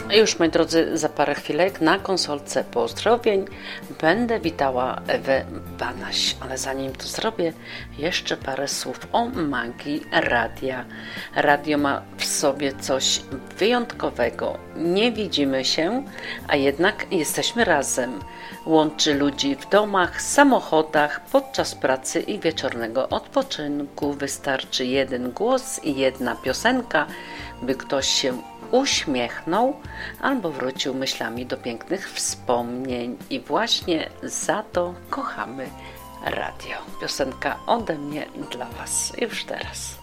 Już, moi drodzy, za parę chwilek na konsolce pozdrowień będę witała Ewę Banaś, ale zanim to zrobię, jeszcze parę słów o magii radia. Radio ma w sobie coś wyjątkowego. Nie widzimy się, a jednak jesteśmy razem. Łączy ludzi w domach, samochodach, podczas pracy i wieczornego odpoczynku. Wystarczy jeden głos i jedna piosenka, by ktoś się uśmiechnął albo wrócił myślami do pięknych wspomnień i właśnie za to kochamy radio. Piosenka ode mnie dla Was już teraz.